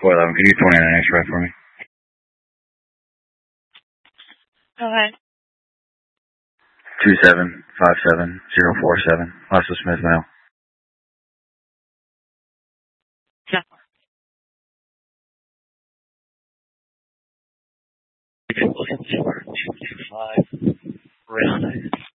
411, can you 29 X-ray for me? Go ahead. 2757047, Russell Smith Male. Yeah. 225, right on it.